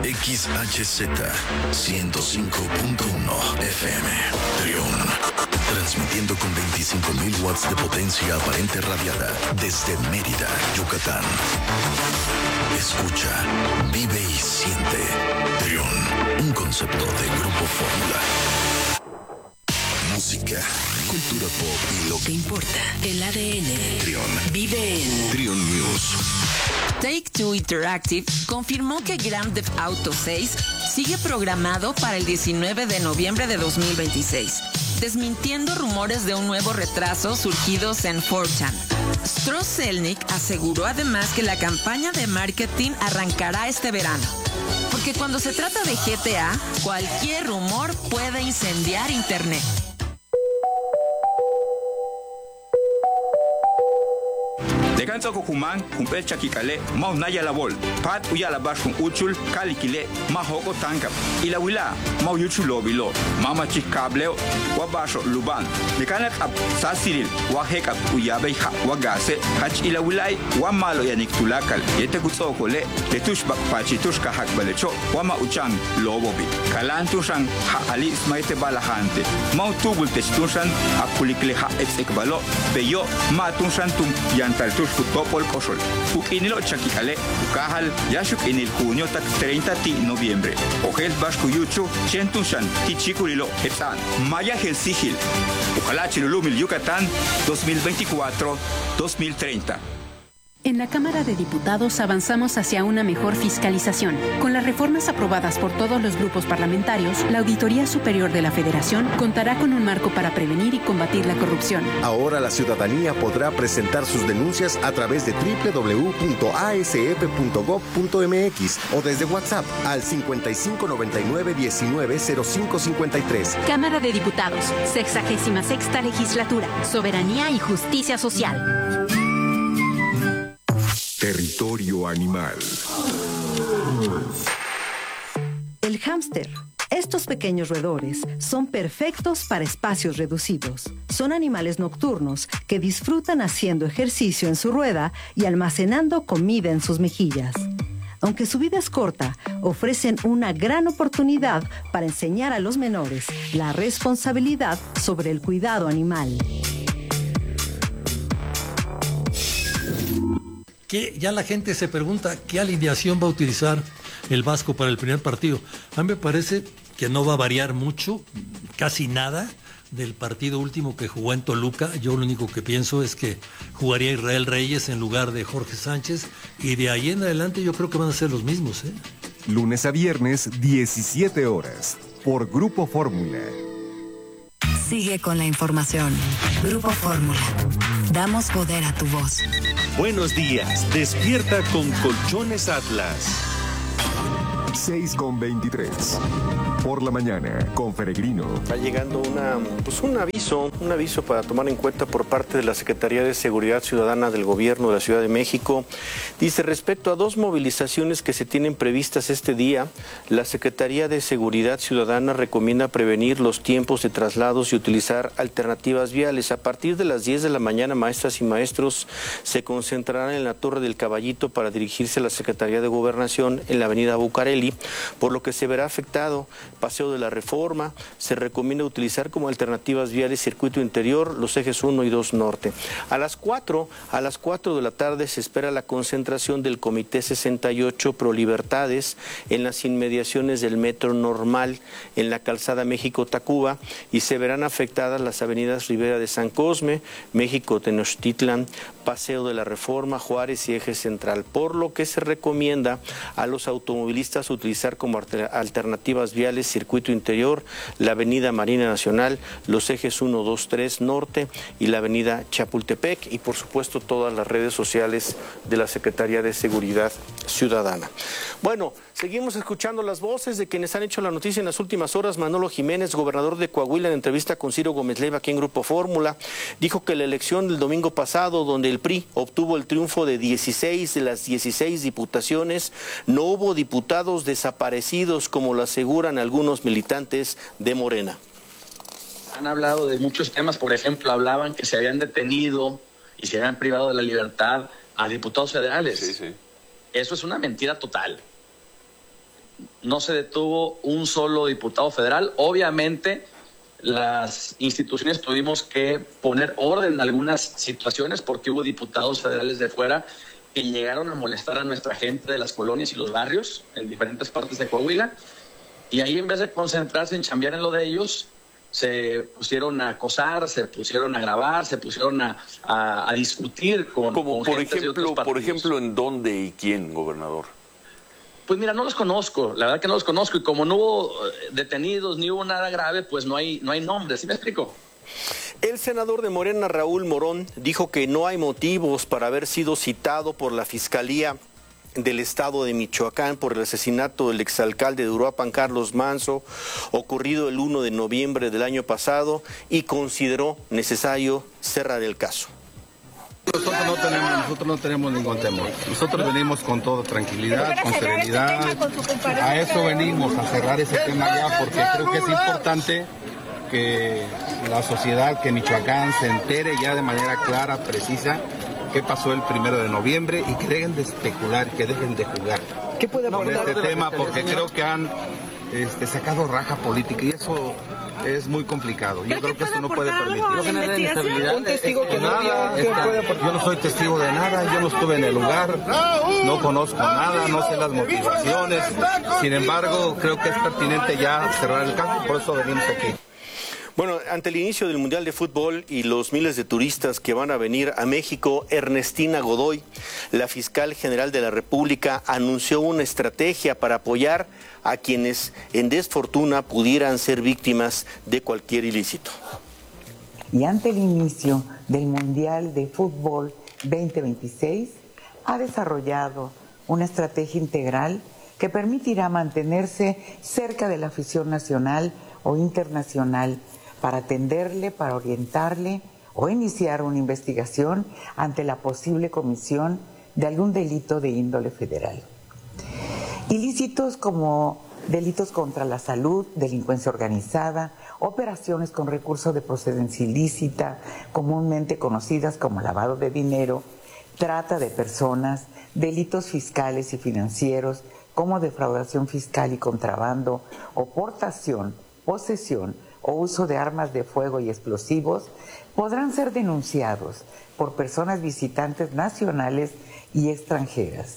XHZ 105.1 FM. Trión. Transmitiendo con 25.000 watts de potencia aparente radiada desde Mérida, Yucatán. Escucha, vive y siente. Trión, un concepto de Grupo Fórmula. Música, cultura pop y lo que importa. El ADN. Trión. Vive en Trión News. Take-Two Interactive confirmó que Grand Theft Auto 6 sigue programado para el 19 de noviembre de 2026, desmintiendo rumores de un nuevo retraso surgidos en 4chan. Stross Zelnick aseguró además que la campaña de marketing arrancará este verano, porque cuando se trata de GTA, cualquier rumor puede incendiar Internet. Deganza Kukuman, Kumpel Chakikale, Mau Naya Labol, Pat Uyala Bashun Uchul, Kalikile, Mahoko Tankap, Ilawila, Mau Yuchulo Bilo, Mama Chikableo, Wabasho Luban, Dekanak Ab Sasiril, Wahekap Uyabeha, Wagase, Hach Ilawilai, Wamalo Yanik Tulakal, Yetekutokole, Tetushbak Pachitushka Hakbalecho, Wama Uchan, Lobobi, Kalantushan, Ha Ali Smaite Balahante, Mau Tubul Testushan, Apulikleha Exekbalo, Beyo, Matushantum, Yantaltush. Topol Koshol. Ukinilo Chakikale, Ukahal, Yashuk en el junio 30 de noviembre. Ojel Bashku Yuchu, Chentushan, Tichikulilo, Etan, Maya Helsigil, Ujalá Chilulumil Yucatán, 2024-2030. En la Cámara de Diputados avanzamos hacia una mejor fiscalización. Con las reformas aprobadas por todos los grupos parlamentarios, la Auditoría Superior de la Federación contará con un marco para prevenir y combatir la corrupción. Ahora la ciudadanía podrá presentar sus denuncias a través de www.asep.gov.mx o desde WhatsApp al 5599-190553. Cámara de Diputados, 66ª Legislatura, Soberanía y Justicia Social. Territorio animal. El hámster. Estos pequeños roedores son perfectos para espacios reducidos. Son animales nocturnos que disfrutan haciendo ejercicio en su rueda y almacenando comida en sus mejillas. Aunque su vida es corta, ofrecen una gran oportunidad para enseñar a los menores la responsabilidad sobre el cuidado animal. Que ya la gente se pregunta qué alineación va a utilizar el Vasco para el primer partido. A mí me parece que no va a variar mucho, casi nada, del partido último que jugó en Toluca. Yo lo único que pienso es que jugaría Israel Reyes en lugar de Jorge Sánchez, y de ahí en adelante yo creo que van a ser los mismos. Lunes a viernes, 17 horas, por Grupo Fórmula. Sigue con la información. Grupo Fórmula. Damos poder a tu voz. Buenos días. Despierta con Colchones Atlas. 6:23. Por la mañana, con Peregrino. Está llegando un aviso para tomar en cuenta por parte de la Secretaría de Seguridad Ciudadana del Gobierno de la Ciudad de México. Dice, respecto a 2 movilizaciones que se tienen previstas este día, la Secretaría de Seguridad Ciudadana recomienda prevenir los tiempos de traslados y utilizar alternativas viales. A partir de las 10 de la mañana, maestras y maestros se concentrarán en la Torre del Caballito para dirigirse a la Secretaría de Gobernación en la avenida Bucareli, por lo que se verá afectado Paseo de la Reforma. Se recomienda utilizar como alternativas viales circuito interior, los ejes 1 y 2 norte. A las 4 de la tarde se espera la concentración del Comité 68 Pro Libertades en las inmediaciones del Metro Normal en la calzada México-Tacuba, y se verán afectadas las avenidas Rivera de San Cosme, México-Tenochtitlan, Paseo de la Reforma, Juárez y Eje Central, por lo que se recomienda a los automovilistas utilizar como alternativas viales circuito interior, la avenida Marina Nacional, los ejes 1, 2, 3 norte y la avenida Chapultepec, y por supuesto todas las redes sociales de la Secretaría de Seguridad Ciudadana. Bueno, seguimos escuchando las voces de quienes han hecho la noticia en las últimas horas. Manolo Jiménez, gobernador de Coahuila, en entrevista con Ciro Gómez Leiva aquí en Grupo Fórmula, dijo que la elección del domingo pasado, donde el PRI obtuvo el triunfo de 16 de las 16 diputaciones, no hubo diputados desaparecidos como lo aseguran algunos militantes de Morena. Han hablado de muchos temas, por ejemplo, hablaban que se habían detenido y se habían privado de la libertad a diputados federales. Sí, sí. Eso es una mentira total. no se detuvo un solo diputado federal. Obviamente, las instituciones tuvimos que poner orden en algunas situaciones porque hubo diputados federales de fuera que llegaron a molestar a nuestra gente de las colonias y los barrios en diferentes partes de Coahuila. Y ahí, en vez de concentrarse en chambear en lo de ellos, se pusieron a acosar, se pusieron a grabar, se pusieron a discutir con gente de otros partidos. Por ejemplo, ¿en dónde y quién, gobernador? Pues mira, no los conozco, la verdad que no los conozco, y como no hubo detenidos ni hubo nada grave, pues no hay nombres, ¿sí me explico? El senador de Morena, Raúl Morón, dijo que no hay motivos para haber sido citado por la Fiscalía del Estado de Michoacán por el asesinato del exalcalde de Uruapan, Carlos Manzo, ocurrido el 1 de noviembre del año pasado, y consideró necesario cerrar el caso. Nosotros no tenemos ningún temor. Nosotros venimos con toda tranquilidad, con serenidad. A eso venimos, a cerrar ese tema ya, porque creo que es importante que la sociedad, que Michoacán se entere ya de manera clara, precisa, qué pasó el 1 de noviembre y que dejen de especular, que dejen de jugar con este tema, porque creo que han sacado raja política y eso es muy complicado. Yo creo que esto no puede permitir. Un testigo que nada, yo no soy testigo de nada, yo no estuve en el lugar, no conozco nada, no sé las motivaciones. Sin embargo, creo que es pertinente ya cerrar el caso, por eso venimos aquí. Bueno, ante el inicio del Mundial de Fútbol y los miles de turistas que van a venir a México, Ernestina Godoy, la fiscal general de la República, anunció una estrategia para apoyar a quienes en desfortuna pudieran ser víctimas de cualquier ilícito. Y ante el inicio del Mundial de Fútbol 2026, ha desarrollado una estrategia integral que permitirá mantenerse cerca de la afición nacional o internacional, para atenderle, para orientarle o iniciar una investigación ante la posible comisión de algún delito de índole federal. Ilícitos como delitos contra la salud, delincuencia organizada, operaciones con recursos de procedencia ilícita, comúnmente conocidas como lavado de dinero, trata de personas, delitos fiscales y financieros como defraudación fiscal y contrabando, o portación, posesión o uso de armas de fuego y explosivos, podrán ser denunciados por personas visitantes nacionales y extranjeras.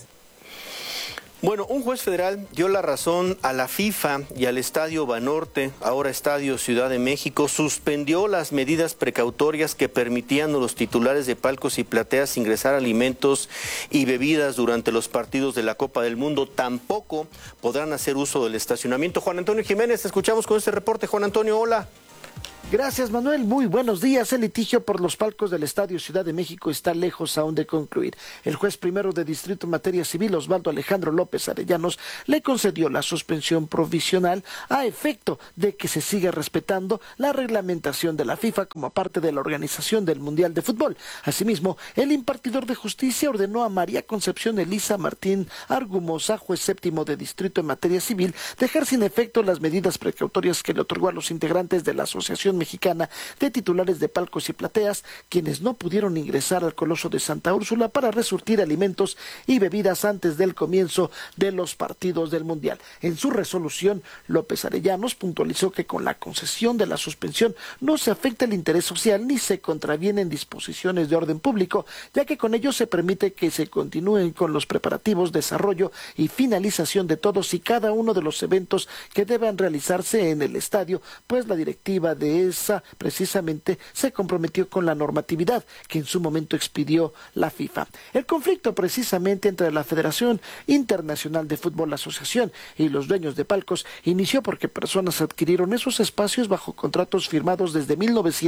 Bueno, un juez federal dio la razón a la FIFA y al Estadio Banorte, ahora Estadio Ciudad de México, suspendió las medidas precautorias que permitían a los titulares de palcos y plateas ingresar alimentos y bebidas durante los partidos de la Copa del Mundo. Tampoco podrán hacer uso del estacionamiento. Juan Antonio Jiménez, te escuchamos con este reporte. Juan Antonio, hola. Gracias, Manuel. Muy buenos días. El litigio por los palcos del Estadio Ciudad de México está lejos aún de concluir. El juez primero de Distrito en Materia Civil, Osvaldo Alejandro López Arellanos, le concedió la suspensión provisional a efecto de que se siga respetando la reglamentación de la FIFA como parte de la organización del Mundial de Fútbol. Asimismo, el impartidor de justicia ordenó a María Concepción Elisa Martín Argumosa, juez séptimo de Distrito en Materia Civil, dejar sin efecto las medidas precautorias que le otorgó a los integrantes de la Asociación Mexicana de Titulares de Palcos y Plateas, quienes no pudieron ingresar al Coloso de Santa Úrsula para resurtir alimentos y bebidas antes del comienzo de los partidos del Mundial. En su resolución, López Arellanos puntualizó que con la concesión de la suspensión no se afecta el interés social ni se contravienen disposiciones de orden público, ya que con ello se permite que se continúen con los preparativos, desarrollo y finalización de todos y cada uno de los eventos que deban realizarse en el estadio, pues la directiva de esa precisamente se comprometió con la normatividad que en su momento expidió la FIFA. El conflicto precisamente entre la Federación Internacional de Fútbol Asociación y los dueños de palcos inició porque personas adquirieron esos espacios bajo contratos firmados desde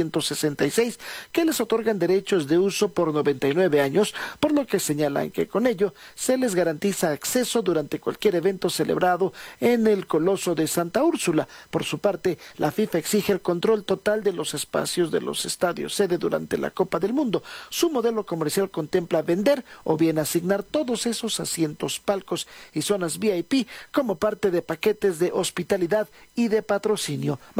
1966 que les otorgan derechos de uso por 99 años, por lo que señalan que con ello se les garantiza acceso durante cualquier evento celebrado en el Coloso de Santa Úrsula. Por su parte, la FIFA exige el control total de los espacios de los estadios sede durante la Copa del Mundo. Su modelo comercial contempla vender o bien asignar todos esos asientos, palcos y zonas VIP como parte de paquetes de hospitalidad y de patrocinio. Manuel,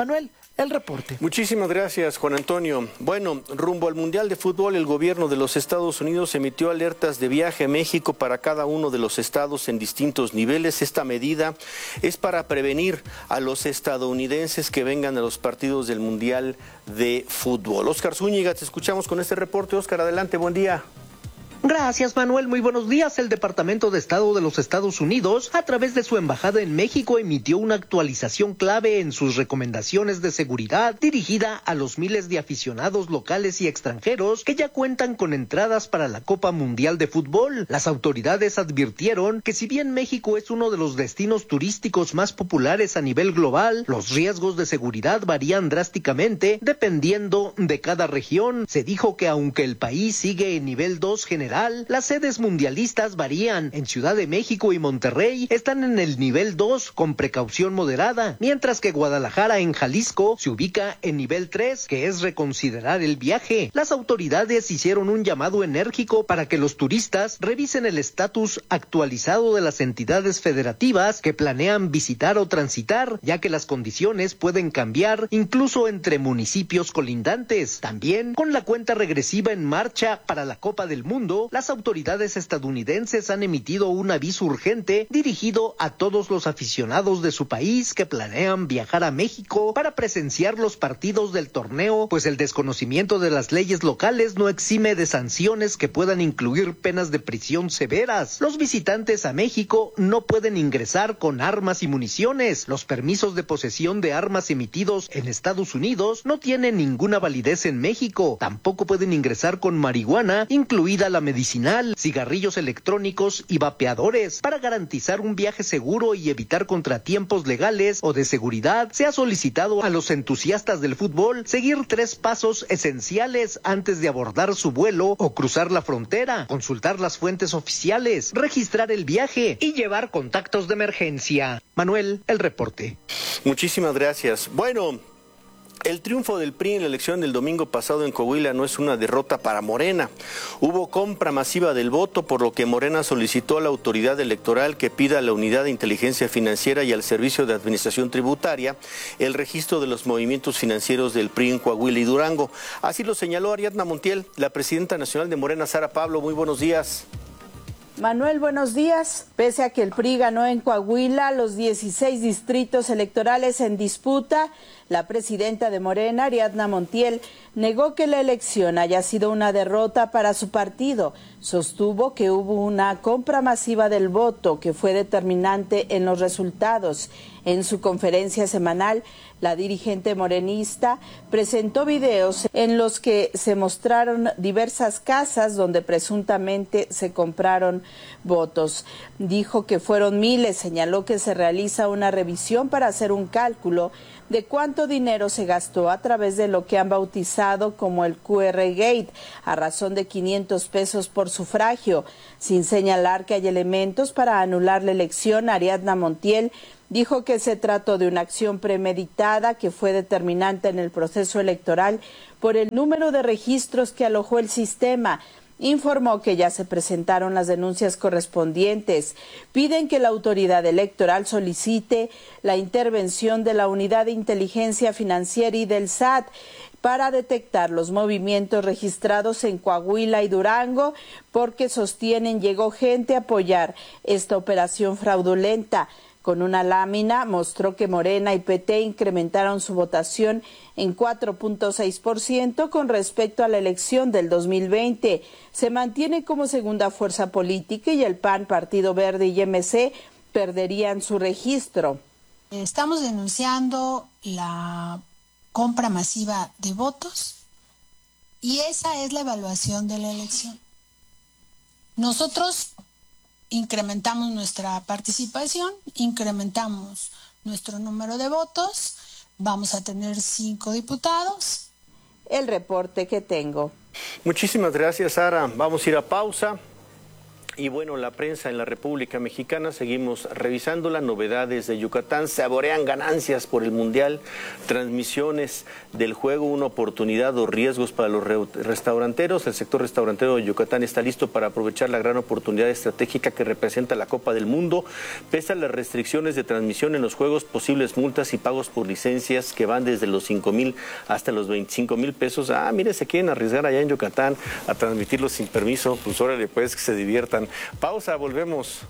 El reporte. Muchísimas gracias, Juan Antonio. Bueno, rumbo al Mundial de Fútbol, el gobierno de los Estados Unidos emitió alertas de viaje a México para cada uno de los estados en distintos niveles. Esta medida es para prevenir a los estadounidenses que vengan a los partidos del Mundial de Fútbol. Óscar Zúñiga, te escuchamos con este reporte. Óscar, adelante, buen día. Gracias, Manuel. Muy buenos días. El Departamento de Estado de los Estados Unidos, a través de su embajada en México, emitió una actualización clave en sus recomendaciones de seguridad dirigida a los miles de aficionados locales y extranjeros que ya cuentan con entradas para la Copa Mundial de Fútbol. Las autoridades advirtieron que si bien México es uno de los destinos turísticos más populares a nivel global, los riesgos de seguridad varían drásticamente dependiendo de cada región. Se dijo que aunque el país sigue en nivel 2 general, las sedes mundialistas varían. En Ciudad de México y Monterrey están en el nivel 2 con precaución moderada, mientras que Guadalajara en Jalisco se ubica en nivel 3, que es reconsiderar el viaje. Las autoridades hicieron un llamado enérgico para que los turistas revisen el estatus actualizado de las entidades federativas que planean visitar o transitar, ya que las condiciones pueden cambiar incluso entre municipios colindantes. También, con la cuenta regresiva en marcha para la Copa del Mundo, las autoridades estadounidenses han emitido un aviso urgente dirigido a todos los aficionados de su país que planean viajar a México para presenciar los partidos del torneo, pues el desconocimiento de las leyes locales no exime de sanciones que puedan incluir penas de prisión severas. Los visitantes a México no pueden ingresar con armas y municiones. Los permisos de posesión de armas emitidos en Estados Unidos no tienen ninguna validez en México. Tampoco pueden ingresar con marihuana, incluida la medicinal, cigarrillos electrónicos y vapeadores. Para garantizar un viaje seguro y evitar contratiempos legales o de seguridad, se ha solicitado a los entusiastas del fútbol seguir 3 pasos esenciales antes de abordar su vuelo o cruzar la frontera: consultar las fuentes oficiales, registrar el viaje y llevar contactos de emergencia. Manuel, el reporte. Muchísimas gracias. Bueno, el triunfo del PRI en la elección del domingo pasado en Coahuila no es una derrota para Morena. Hubo compra masiva del voto, por lo que Morena solicitó a la autoridad electoral que pida a la Unidad de Inteligencia Financiera y al Servicio de Administración Tributaria el registro de los movimientos financieros del PRI en Coahuila y Durango. Así lo señaló Ariadna Montiel, la presidenta nacional de Morena. Sara Pablo, muy buenos días. Manuel, buenos días. Pese a que el PRI ganó en Coahuila los 16 distritos electorales en disputa, la presidenta de Morena, Ariadna Montiel, negó que la elección haya sido una derrota para su partido. Sostuvo que hubo una compra masiva del voto que fue determinante en los resultados. En su conferencia semanal, la dirigente morenista presentó videos en los que se mostraron diversas casas donde presuntamente se compraron votos. Dijo que fueron miles, señaló que se realiza una revisión para hacer un cálculo de cuánto dinero se gastó a través de lo que han bautizado como el QR Gate, a razón de 500 pesos por sufragio. Sin señalar que hay elementos para anular la elección, Ariadna Montiel dijo que se trató de una acción premeditada que fue determinante en el proceso electoral por el número de registros que alojó el sistema. Informó que ya se presentaron las denuncias correspondientes. Piden que la autoridad electoral solicite la intervención de la Unidad de Inteligencia Financiera y del SAT para detectar los movimientos registrados en Coahuila y Durango, porque sostienen llegó gente a apoyar esta operación fraudulenta. Con una lámina mostró que Morena y PT incrementaron su votación en 4.6% con respecto a la elección del 2020. Se mantiene como segunda fuerza política y el PAN, Partido Verde y MC perderían su registro. Estamos denunciando la compra masiva de votos y esa es la evaluación de la elección. Nosotros incrementamos nuestra participación, incrementamos nuestro número de votos, vamos a tener 5 diputados. El reporte que tengo. Muchísimas gracias, Sara. Vamos a ir a pausa. Y bueno, la prensa en la República Mexicana, seguimos revisando las novedades de Yucatán. Saborean ganancias por el Mundial, transmisiones del juego, una oportunidad o riesgos para los restauranteros. El sector restaurantero de Yucatán está listo para aprovechar la gran oportunidad estratégica que representa la Copa del Mundo. Pese a las restricciones de transmisión en los juegos, posibles multas y pagos por licencias que van desde los 5,000 hasta los 25,000 pesos. Mire, se quieren arriesgar allá en Yucatán a transmitirlo sin permiso. Pues órale, pues, que se diviertan. Pausa, volvemos.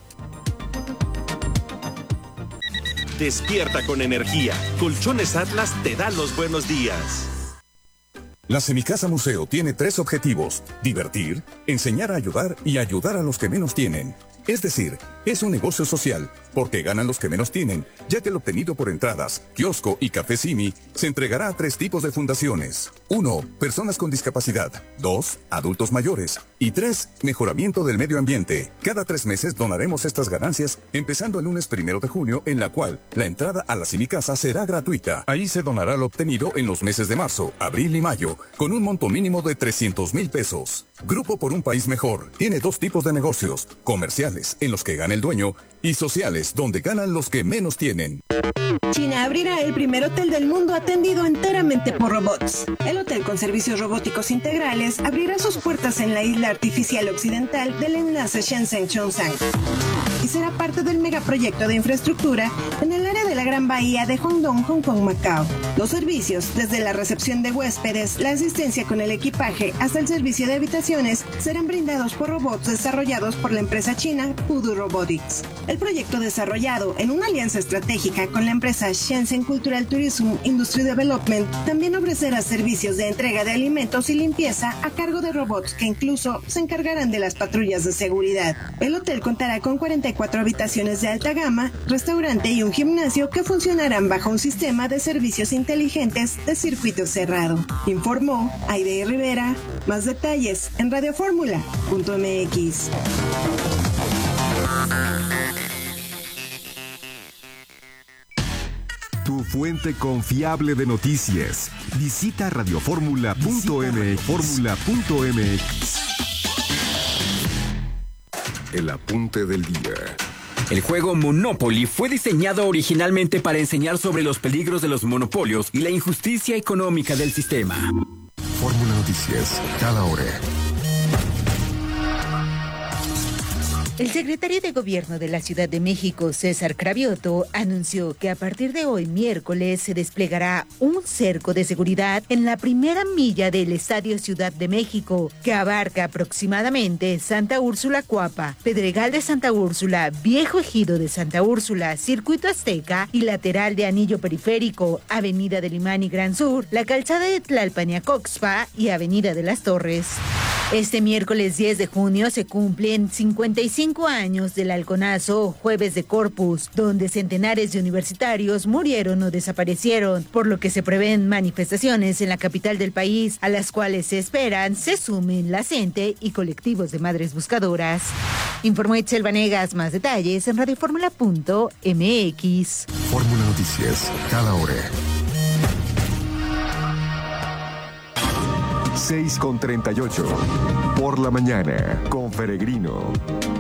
Despierta con energía. Colchones Atlas te da los buenos días. La Semicasa Museo tiene 3 objetivos: divertir, enseñar a ayudar y ayudar a los que menos tienen. Es decir, es un negocio social, porque ganan los que menos tienen, ya que el obtenido por entradas, kiosco y café Simi se entregará a 3 tipos de fundaciones. 1. Personas con discapacidad. 2. Adultos mayores. Y 3. Mejoramiento del medio ambiente. Cada 3 meses donaremos estas ganancias, empezando el lunes 1 de junio, en la cual la entrada a la Semicasa será gratuita. Ahí se donará lo obtenido en los meses de marzo, abril y mayo, con un monto mínimo de 300,000 pesos. Grupo por un País Mejor tiene 2 tipos de negocios: comerciales, en los que gana el dueño, y sociales, donde ganan los que menos tienen. China abrirá el primer hotel del mundo atendido enteramente por robots. El hotel con servicios robóticos integrales abrirá sus puertas en la isla artificial occidental del enlace Shenzhen-Zhongshan y será parte del megaproyecto de infraestructura en el área de la Gran Bahía de Hongdong, Hong Kong, Macao. Los servicios, desde la recepción de huéspedes, la asistencia con el equipaje, hasta el servicio de habitaciones, serán brindados por robots desarrollados por la empresa china Pudu Robotics. El proyecto, desarrollado en una alianza estratégica con la empresa Shenzhen Cultural Tourism Industry Development, también ofrecerá servicios de entrega de alimentos y limpieza a cargo de robots que incluso se encargarán de las patrullas de seguridad. El hotel contará con 44 habitaciones de alta gama, restaurante y un gimnasio que funcionarán bajo un sistema de servicios inteligentes de circuito cerrado. Informó Aide Rivera. Más detalles en radioformula.mx. Tu fuente confiable de noticias. Visita radioformula.mx. El apunte del día. El juego Monopoly fue diseñado originalmente para enseñar sobre los peligros de los monopolios y la injusticia económica del sistema. Fórmula Noticias, cada hora. El secretario de Gobierno de la Ciudad de México, César Cravioto, anunció que a partir de hoy, miércoles, se desplegará un cerco de seguridad en la primera milla del Estadio Ciudad de México, que abarca aproximadamente Santa Úrsula Cuapa, Pedregal de Santa Úrsula, Viejo Ejido de Santa Úrsula, Circuito Azteca y lateral de Anillo Periférico, Avenida del Imán y Gran Sur, la calzada de Tlalpan y Acoxpa y Avenida de las Torres. Este miércoles 10 de junio se cumplen 55 años del halconazo Jueves de Corpus, donde centenares de universitarios murieron o desaparecieron, por lo que se prevén manifestaciones en la capital del país, a las cuales se esperan se sumen la CENTE y colectivos de madres buscadoras. Informó Itzel Vanegas. Más detalles en radioformula.mx. Fórmula Noticias, cada hora. 6:38. Por la mañana, con Peregrino.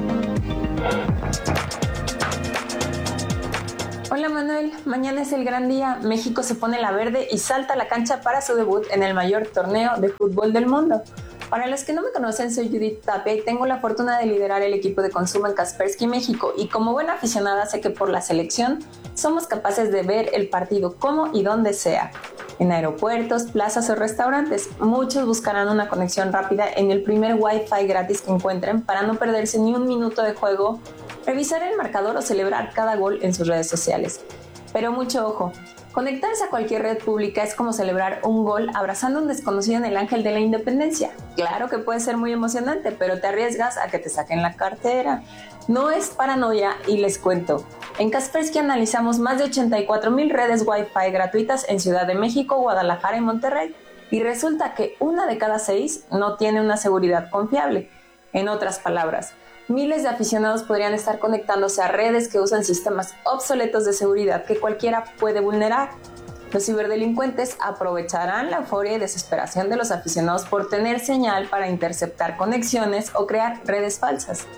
Hola Manuel, mañana es el gran día. México se pone la verde y salta a la cancha para su debut en el mayor torneo de fútbol del mundo. Para los que no me conocen, soy Judith Tapia y tengo la fortuna de liderar el equipo de consumo en Kaspersky, México. Y como buena aficionada sé que por la selección somos capaces de ver el partido como y donde sea. En aeropuertos, plazas o restaurantes, muchos buscarán una conexión rápida en el primer Wi-Fi gratis que encuentren para no perderse ni un minuto de juego, revisar el marcador o celebrar cada gol en sus redes sociales. Pero mucho ojo, conectarse a cualquier red pública es como celebrar un gol abrazando a un desconocido en el Ángel de la Independencia. Claro que puede ser muy emocionante, pero te arriesgas a que te saquen la cartera. No es paranoia y les cuento. En Kaspersky analizamos más de 84,000 redes Wi-Fi gratuitas en Ciudad de México, Guadalajara y Monterrey. Y resulta que 1 de cada 6 no tiene una seguridad confiable. En otras palabras, miles de aficionados podrían estar conectándose a redes que usan sistemas obsoletos de seguridad que cualquiera puede vulnerar. Los ciberdelincuentes aprovecharán la euforia y desesperación de los aficionados por tener señal para interceptar conexiones o crear redes falsas.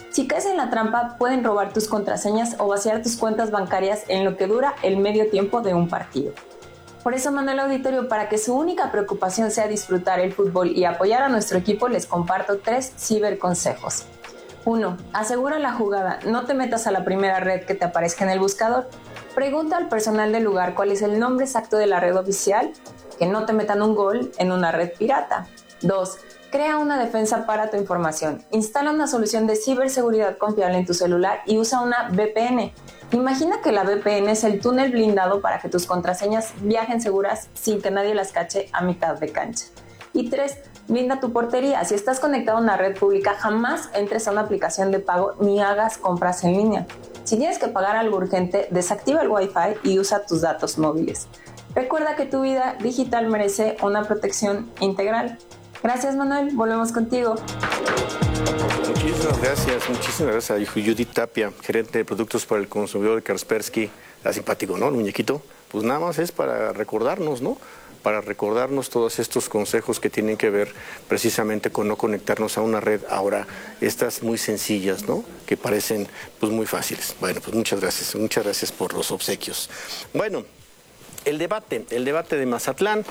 Si caes en la trampa, pueden robar tus contraseñas o vaciar tus cuentas bancarias en lo que dura el medio tiempo de un partido. Por eso, Manuel Auditorio, para que su única preocupación sea disfrutar el fútbol y apoyar a nuestro equipo, les comparto 3 ciberconsejos. 1. Asegura la jugada. No te metas a la primera red que te aparezca en el buscador. Pregunta al personal del lugar cuál es el nombre exacto de la red oficial. Que no te metan un gol en una red pirata. 2. Crea una defensa para tu información. Instala una solución de ciberseguridad confiable en tu celular y usa una VPN. Imagina que la VPN es el túnel blindado para que tus contraseñas viajen seguras sin que nadie las cache a mitad de cancha. Y 3. Blinda tu portería. Si estás conectado a una red pública, jamás entres a una aplicación de pago ni hagas compras en línea. Si tienes que pagar algo urgente, desactiva el Wi-Fi y usa tus datos móviles. Recuerda que tu vida digital merece una protección integral. Gracias, Manuel. Volvemos contigo. Muchísimas gracias a Judith Tapia, gerente de productos para el consumidor de Kaspersky. Está simpático, ¿no? El muñequito. Pues nada más es para recordarnos, ¿no? Para recordarnos todos estos consejos que tienen que ver precisamente con no conectarnos a una red ahora, estas muy sencillas, ¿no? Que parecen pues muy fáciles. Bueno, pues muchas gracias por los obsequios. Bueno, el debate de Mazatlán,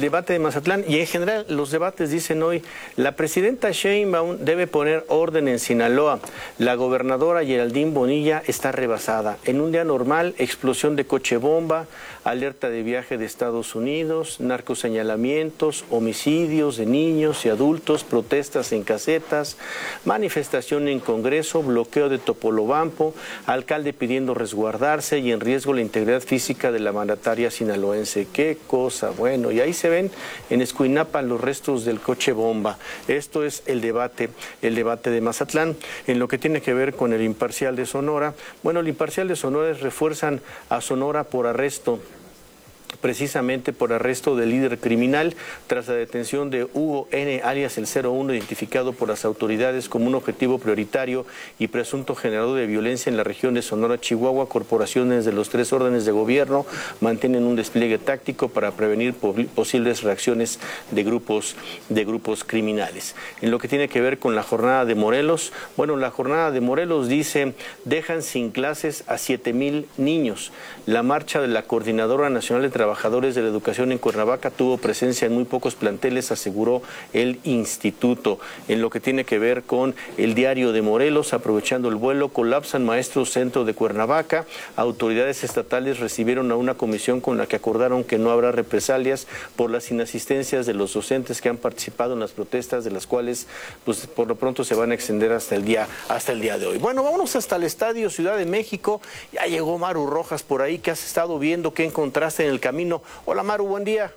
y en general los debates dicen hoy, la presidenta Sheinbaum debe poner orden en Sinaloa, la gobernadora Geraldine Bonilla está rebasada, en un día normal, explosión de coche bomba, alerta de viaje de Estados Unidos, narcoseñalamientos, homicidios de niños y adultos, protestas en casetas, manifestación en Congreso, bloqueo de Topolobampo, alcalde pidiendo resguardarse y en riesgo la integridad física de la mandataria sinaloense. Qué cosa, bueno, y ahí se ven en Escuinapa los restos del coche bomba. Esto es el debate de Mazatlán. En lo que tiene que ver con el imparcial de Sonora, bueno, el imparcial de Sonora refuerzan a Sonora por arresto, precisamente por arresto del líder criminal tras la detención de Hugo N., alias el 01, identificado por las autoridades como un objetivo prioritario y presunto generador de violencia en la región de Sonora, Chihuahua. Corporaciones de los 3 órdenes de gobierno mantienen un despliegue táctico para prevenir posibles reacciones de grupos criminales. En lo que tiene que ver con la jornada de Morelos, bueno, la jornada de Morelos dice, dejan sin clases a 7,000 niños. La marcha de la Coordinadora Nacional de Trabajadores de la Educación en Cuernavaca tuvo presencia en muy pocos planteles, aseguró el instituto. En lo que tiene que ver con el diario de Morelos, aprovechando el vuelo, colapsan maestros centro de Cuernavaca. Autoridades estatales recibieron a una comisión con la que acordaron que no habrá represalias por las inasistencias de los docentes que han participado en las protestas, de las cuales pues por lo pronto se van a extender hasta el día de hoy. Bueno, vámonos hasta el Estadio Ciudad de México. Ya llegó Maru Rojas por ahí. ¿Qué has estado viendo? ¿Qué encontraste en el camino? Hola Maru, buen día.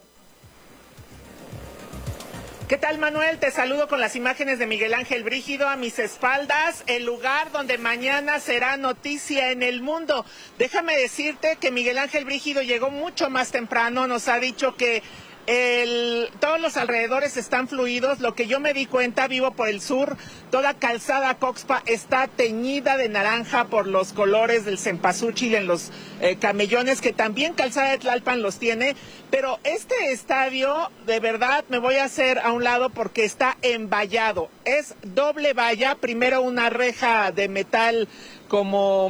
¿Qué tal, Manuel? Te saludo con las imágenes de Miguel Ángel Brígido a mis espaldas, el lugar donde mañana será noticia en el mundo. Déjame decirte que Miguel Ángel Brígido llegó mucho más temprano, nos ha dicho que todos los alrededores están fluidos. Lo que yo me di cuenta, vivo por el sur, toda Calzada Coxpa está teñida de naranja por los colores del cempasúchil en los camellones, que también Calzada de Tlalpan los tiene, pero este estadio, de verdad, me voy a hacer a un lado porque está envallado, es doble valla, primero una reja de metal como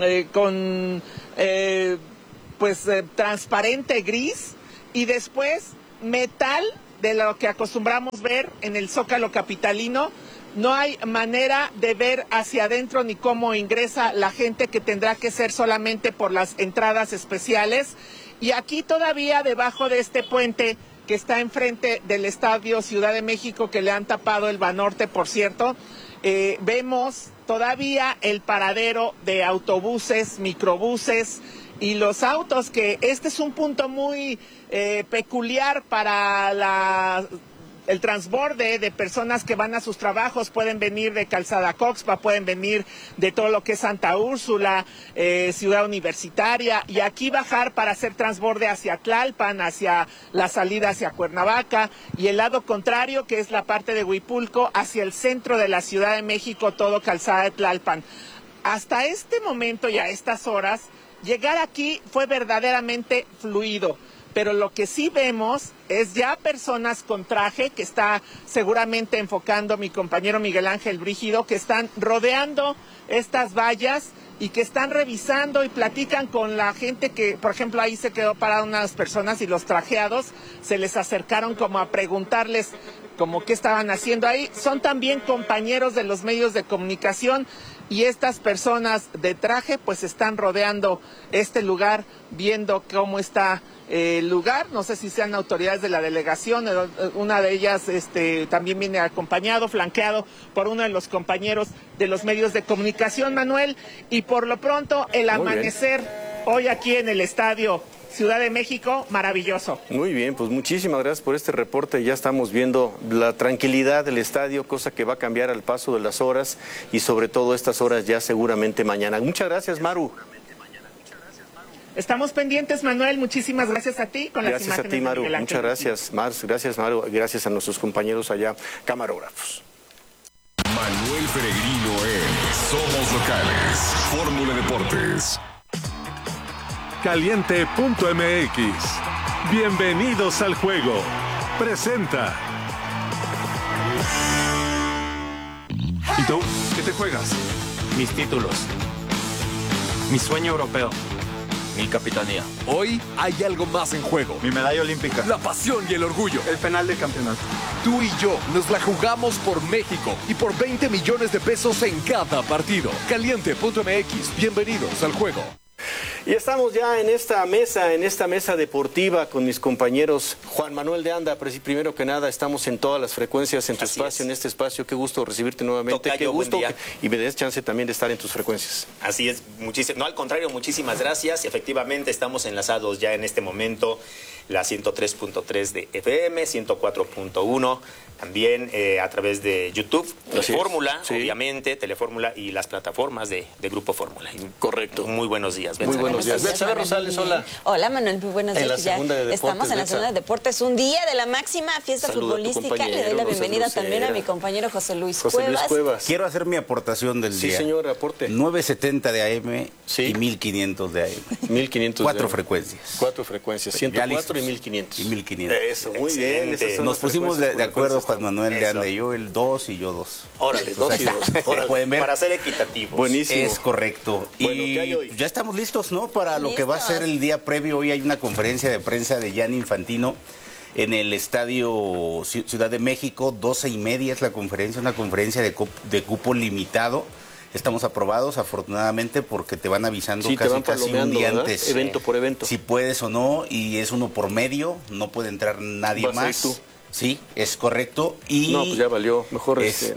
transparente gris, y después metal de lo que acostumbramos ver en el Zócalo capitalino. No hay manera de ver hacia adentro ni cómo ingresa la gente, que tendrá que ser solamente por las entradas especiales. Y aquí todavía debajo de este puente que está enfrente del Estadio Ciudad de México, que le han tapado el Banorte, por cierto, vemos todavía el paradero de autobuses, microbuses y los autos, que este es un punto muy peculiar para el transborde de personas que van a sus trabajos. Pueden venir de Calzada Coxpa, pueden venir de todo lo que es Santa Úrsula, Ciudad Universitaria, y aquí bajar para hacer transborde hacia Tlalpan, hacia la salida hacia Cuernavaca, y el lado contrario, que es la parte de Huipulco, hacia el centro de la Ciudad de México, todo Calzada de Tlalpan. Hasta este momento y a estas horas, llegar aquí fue verdaderamente fluido. pero lo que sí vemos es ya personas con traje, que está seguramente enfocando mi compañero Miguel Ángel Brígido, que están rodeando estas vallas y que están revisando y platican con la gente que, por ejemplo, ahí se quedó parada unas personas y los trajeados se les acercaron como a preguntarles como qué estaban haciendo ahí. Son también compañeros de los medios de comunicación y estas personas de traje pues están rodeando este lugar, viendo cómo está el lugar. No sé si sean autoridades de la delegación, una de ellas también viene acompañado, flanqueado por uno de los compañeros de los medios de comunicación, Manuel, y por lo pronto el amanecer hoy aquí en el estadio Ciudad de México, maravilloso. Muy bien, pues muchísimas gracias por este reporte. Ya estamos viendo la tranquilidad del estadio, cosa que va a cambiar al paso de las horas y sobre todo estas horas ya seguramente mañana. Muchas gracias, Maru. Estamos pendientes, Manuel. Muchísimas gracias a ti. Gracias a ti, Maru. Muchas gracias, gracias, Maru. Gracias a nuestros compañeros allá, camarógrafos. Manuel Peregrino en Somos Locales, Fórmula Deportes. Caliente.mx. Bienvenidos al juego. Presenta. ¿Y tú? ¿Qué te juegas? Mis títulos. Mi sueño europeo. Mi capitanía. Hoy hay algo más en juego. Mi medalla olímpica. La pasión y el orgullo. El penal del campeonato. Tú y yo nos la jugamos por México y por 20 millones de pesos en cada partido. Caliente.mx. Bienvenidos al juego. Y estamos ya en esta mesa deportiva con mis compañeros. Juan Manuel de Anda, primero que nada, estamos en todas las frecuencias en tu espacio, en este espacio. Qué gusto recibirte nuevamente. Tocayo, qué gusto y me des chance también de estar en tus frecuencias. Así es, no, al contrario, muchísimas gracias. Efectivamente, estamos enlazados ya en este momento, la 103.3 de FM, 104.1, también a través de YouTube, Telefórmula, obviamente, Telefórmula y las plataformas de Grupo Fórmula. Correcto. Muy buenos días. Muy buenos días. Betsabe Rosales, hola. Hola, Manuel, muy buenos días. Estamos en la segunda de deportes, un día de la máxima fiesta futbolística. Le doy la bienvenida también a mi compañero José Luis Cuevas. Quiero hacer mi aportación del día. Sí, señor, aporte. 970 de AM y 1500 de AM. 1500 Cuatro frecuencias. 104 y 1500. Y 1500. Eso, muy bien. Nos pusimos de acuerdo, Juan Manuel de Anda y yo, el 2 y yo 2. Órale, 2 y 2. Pueden ver. Para ser equitativos. Buenísimo. Es correcto. Bueno, y ¿qué hay hoy? ya estamos listos, ¿no? Para lo que va a ser el día previo. Hoy hay una conferencia de prensa de Gianni Infantino en el Estadio Ciudad de México. 12:30 es la conferencia, una conferencia de cupo limitado. Estamos aprobados, afortunadamente, porque te van avisando casi un día antes. Evento por evento. Si puedes o no, y es uno por medio, no puede entrar nadie más. Tú. Sí, es correcto. Y no, pues ya valió. Mejor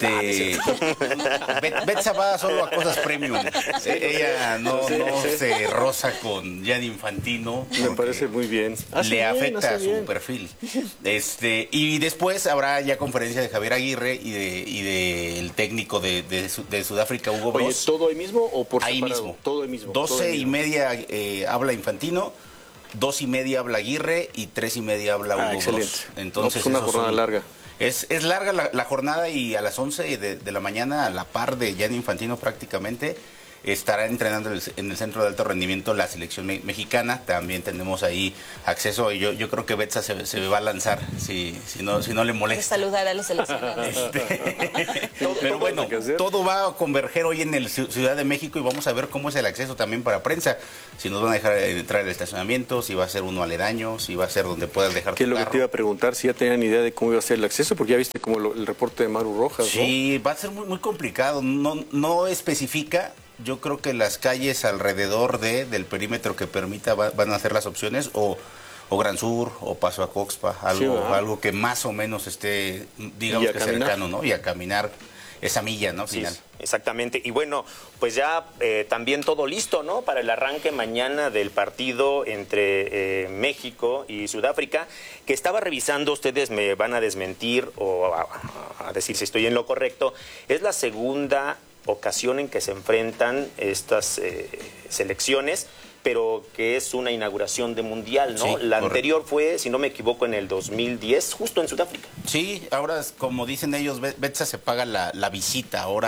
Betsa va solo a cosas premium. Ella no se roza con Gianni Infantino. Me parece muy bien. Le afecta a su perfil. Y después habrá ya conferencia de Javier Aguirre y del técnico de Sudáfrica, Hugo Bross. Oye, ¿todo ahí mismo o por ahí separado? mismo. Todo ahí mismo. 12:30 habla Infantino. 2:30 habla Aguirre y 3:30 habla Hugo Bross. Entonces, es una jornada larga. Es larga la jornada y a las 11 de la mañana, a la par de Gianni Infantino prácticamente, estará entrenando en el centro de alto rendimiento la selección mexicana. También tenemos ahí acceso. Yo creo que Betsa se va a lanzar si no le molesta. Saludar a los seleccionados. Pero bueno, todo va a converger hoy en el Ciudad de México y vamos a ver cómo es el acceso también para prensa. Si nos van a dejar entrar al estacionamiento, si va a ser uno aledaño, si va a ser donde puedas dejar tu carro. ¿Qué es lo que te iba a preguntar? Si ya tenían idea de cómo iba a ser el acceso, porque ya viste como el reporte de Maru Rojas, Sí, ¿no? va a ser muy, muy complicado. No especifica. Yo creo que las calles alrededor del perímetro que permita van a ser las opciones, o Gran Sur, o Paso a Coxpa, algo que más o menos esté, digamos que cercano, ¿no? Y a caminar esa milla, ¿no? Final. Sí, exactamente. Y bueno, pues ya también todo listo, ¿no? Para el arranque mañana del partido entre México y Sudáfrica, que estaba revisando, ustedes me van a desmentir o a decir si estoy en lo correcto, es la segunda ocasión en que se enfrentan estas selecciones, pero que es una inauguración de mundial, ¿no? Sí, la anterior fue, si no me equivoco, en el 2010, justo en Sudáfrica. Sí, ahora, como dicen ellos, Betsa se paga la visita. Ahora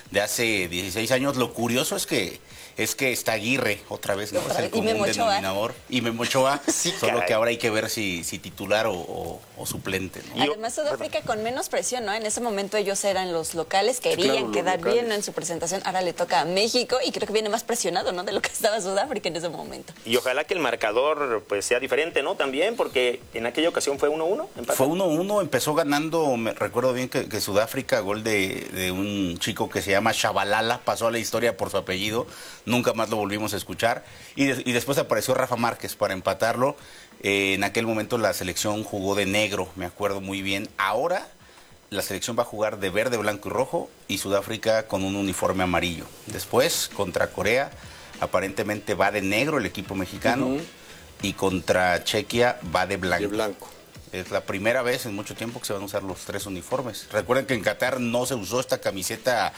de hace 16 años. Lo curioso es que está Aguirre otra vez, ¿no? Es el común denominador. Y Memo Ochoa, sí, solo que ahora hay que ver si titular o suplente, ¿no? Además, Sudáfrica con menos presión, ¿no? En ese momento ellos eran los locales, querían quedar bien en su presentación. Ahora le toca a México y creo que viene más presionado, ¿no? De lo que estaba Sudáfrica en ese momento. Y ojalá que el marcador pues sea diferente, ¿no? También, porque en aquella ocasión fue 1-1. Fue 1-1, empezó ganando, me recuerdo bien que Sudáfrica, gol de un chico que se llama Shabalala, pasó a la historia por su apellido. Nunca más lo volvimos a escuchar. Y después apareció Rafa Márquez para empatarlo. En aquel momento la selección jugó de negro, me acuerdo muy bien. Ahora la selección va a jugar de verde, blanco y rojo, y Sudáfrica con un uniforme amarillo. Después, contra Corea, aparentemente va de negro el equipo mexicano, y contra Chequia va de blanco. De blanco. Es la primera vez en mucho tiempo que se van a usar los tres uniformes. Recuerden que en Qatar no se usó esta camiseta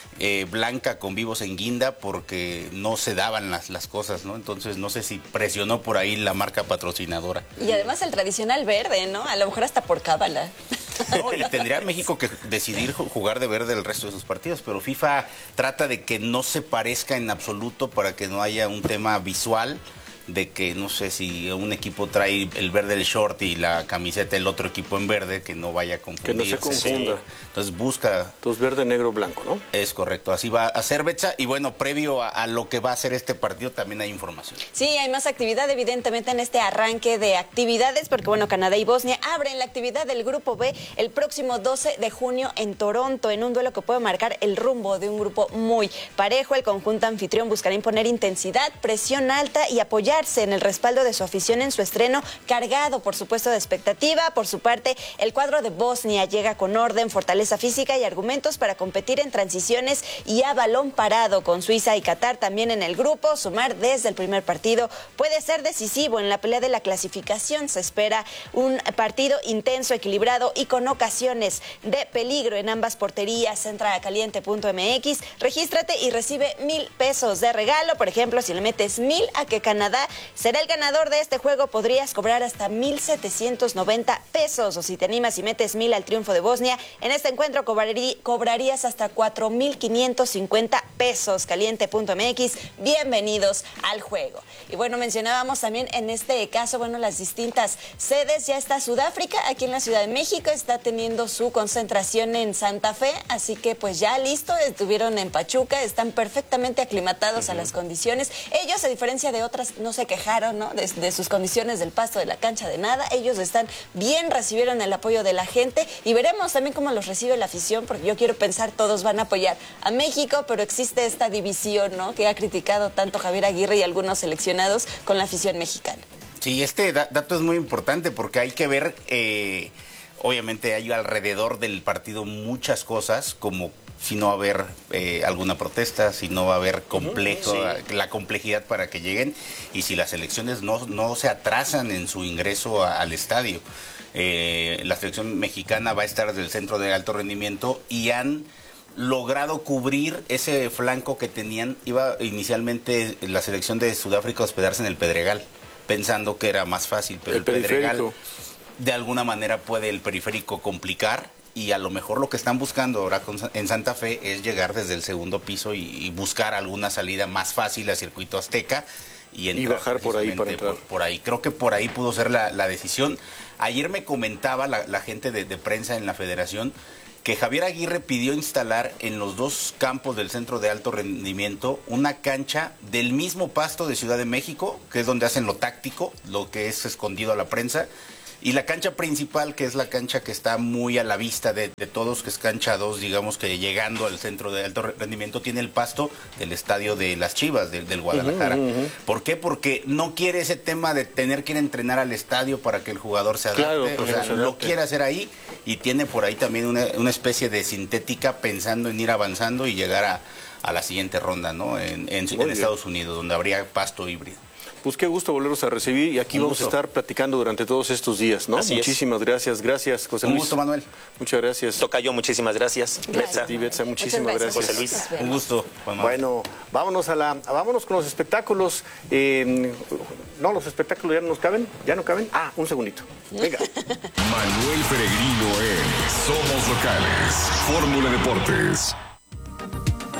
blanca con vivos en guinda porque no se daban las cosas, ¿no? Entonces no sé si presionó por ahí la marca patrocinadora. Y además el tradicional verde, ¿no? A lo mejor hasta por cábala. No, y tendría México que decidir jugar de verde el resto de sus partidos, pero FIFA trata de que no se parezca en absoluto para que no haya un tema visual de que no sé si un equipo trae el verde del short y la camiseta el otro equipo en verde, que no vaya a confundirse. Que no se confunda. Sí. Entonces busca... Entonces verde, negro, blanco, ¿no? Es correcto, así va a ser Betsa. Y bueno, previo a lo que va a ser este partido también hay información. Sí, hay más actividad evidentemente en este arranque de actividades, porque bueno, Canadá y Bosnia abren la actividad del Grupo B el próximo 12 de junio en Toronto, en un duelo que puede marcar el rumbo de un grupo muy parejo. El conjunto anfitrión buscará imponer intensidad, presión alta y apoyar en el respaldo de su afición en su estreno, cargado por supuesto de expectativa. Por su parte, el cuadro de Bosnia llega con orden, fortaleza física y argumentos para competir en transiciones y a balón parado. Con Suiza y Qatar también en el grupo, sumar desde el primer partido puede ser decisivo en la pelea de la clasificación. Se espera un partido intenso, equilibrado y con ocasiones de peligro en ambas porterías. Entra a caliente.mx, regístrate y recibe $1,000 de regalo. Por ejemplo, si le metes 1,000 a que Canadá será el ganador de este juego, podrías cobrar hasta $1,790. O si te animas y metes 1,000 al triunfo de Bosnia, en este encuentro cobrarías hasta $4,550. Caliente.mx, bienvenidos al juego. Y bueno, mencionábamos también en este caso, bueno, las distintas sedes. Ya está Sudáfrica aquí en la Ciudad de México, está teniendo su concentración en Santa Fe, así que pues ya listo, estuvieron en Pachuca, están perfectamente aclimatados a las condiciones. Ellos, a diferencia de otras, no se quejaron, ¿no? de sus condiciones del pasto, de la cancha, de nada. Ellos están bien, recibieron el apoyo de la gente y veremos también cómo los recibe la afición, porque yo quiero pensar todos van a apoyar a México, pero existe esta división, ¿no? Que ha criticado tanto Javier Aguirre y algunos seleccionados con la afición mexicana. Sí, este dato es muy importante porque hay que ver, obviamente hay alrededor del partido muchas cosas, como si no va a haber alguna protesta, si no va a haber la complejidad para que lleguen, y si las elecciones no se atrasan en su ingreso al estadio. La selección mexicana va a estar desde el centro de alto rendimiento y han logrado cubrir ese flanco que tenían. Iba inicialmente la selección de Sudáfrica a hospedarse en el Pedregal, pensando que era más fácil, pero el Pedregal de alguna manera puede el periférico complicar. Y a lo mejor lo que están buscando ahora en Santa Fe es llegar desde el segundo piso y buscar alguna salida más fácil a Circuito Azteca y bajar por ahí para entrar. Por ahí. Creo que por ahí pudo ser la decisión. Ayer me comentaba la gente de prensa en la federación que Javier Aguirre pidió instalar en los dos campos del centro de alto rendimiento una cancha del mismo pasto de Ciudad de México, que es donde hacen lo táctico, lo que es escondido a la prensa. Y la cancha principal, que es la cancha que está muy a la vista de todos, que es cancha 2, digamos que llegando al centro de alto rendimiento, tiene el pasto del estadio de las Chivas, del Guadalajara. ¿Por qué? Porque no quiere ese tema de tener que ir a entrenar al estadio para que el jugador se adapte. Claro, o sea, lo quiere hacer ahí, y tiene por ahí también una especie de sintética pensando en ir avanzando y llegar a la siguiente ronda, ¿no? En Estados Unidos, donde habría pasto híbrido. Pues qué gusto volverlos a recibir, y aquí vamos a estar platicando durante todos estos días, ¿no? Muchísimas gracias. Gracias, José Luis. Un gusto, Manuel. Muchas gracias. Tocayo, muchísimas gracias. Betsa. Betsa, muchísimas gracias. José Luis. Un gusto, Juan Manuel. Bueno, vámonos con los espectáculos. No, los espectáculos ya no nos caben. ¿Ya no caben? Un segundito. Venga. Manuel Peregrino en Somos Locales. Fórmula Deportes.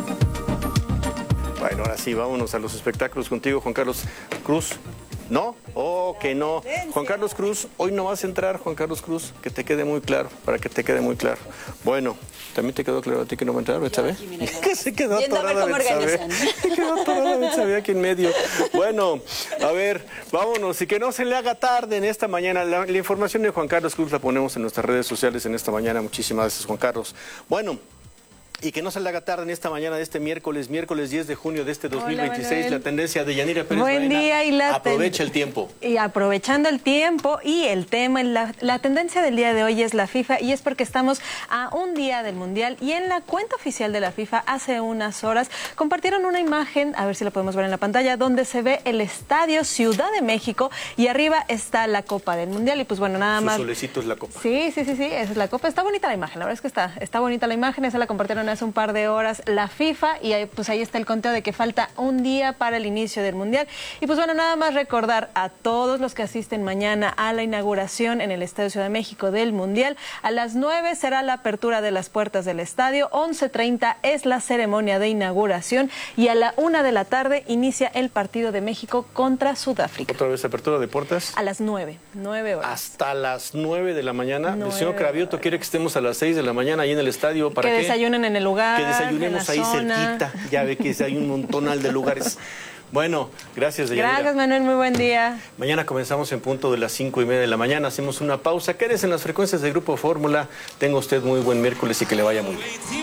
sí, vámonos a los espectáculos contigo, Juan Carlos Cruz. ¿No? Oh, que no. Juan Carlos Cruz, hoy no vas a entrar, Juan Carlos Cruz, que te quede muy claro, para que te quede muy claro. Bueno, ¿también te quedó claro a ti que no va a entrar, Betsabe? Que se quedó atorada Betsabe. Se quedó atorada Betsabe aquí en medio. Bueno, a ver, vámonos, y que no se le haga tarde en esta mañana. La información de Juan Carlos Cruz la ponemos en nuestras redes sociales en esta mañana. Muchísimas gracias, Juan Carlos. Bueno, y que no se le haga tarde en esta mañana de este miércoles 10 de junio de este 2026, la tendencia de Yanira Pérez Buen Baena. día, y aprovecha el tiempo. Y aprovechando el tiempo y el tema, la tendencia del día de hoy es la FIFA, y es porque estamos a un día del Mundial, y en la cuenta oficial de la FIFA hace unas horas compartieron una imagen, a ver si la podemos ver en la pantalla, donde se ve el estadio Ciudad de México y arriba está la Copa del Mundial, y pues bueno, nada más. Su solecito es la Copa. Sí, esa es la Copa. Está bonita la imagen, la verdad es que está bonita la imagen, esa la compartieron hace un par de horas la FIFA, y pues ahí está el conteo de que falta un día para el inicio del Mundial. Y pues bueno, nada más recordar a todos los que asisten mañana a la inauguración en el Estadio Ciudad de México del Mundial. A las 9 será la apertura de las puertas del estadio, 11:30 es la ceremonia de inauguración, y a la 1 de la tarde inicia el partido de México contra Sudáfrica. ¿Otra vez apertura de puertas? A las 9 horas. Hasta las 9 de la mañana. El señor Cravioto quiere que estemos a las 6 de la mañana ahí en el estadio. ¿Para que qué? Desayunen en el lugar. Que desayunemos ahí cerquita. Ya ve que hay un montonal de lugares. Bueno, gracias, Deyanira. Gracias, Manuel, muy buen día. Mañana comenzamos en punto de las 5:30 de la mañana. Hacemos una pausa. Quédese en las frecuencias del Grupo Fórmula. Tenga usted muy buen miércoles y que le vaya muy bien.